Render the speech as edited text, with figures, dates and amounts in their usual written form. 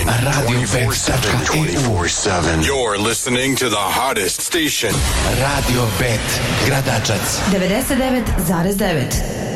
radiobet.eu. You're listening to the hottest station. Radio Bet, Gradačac 99,9.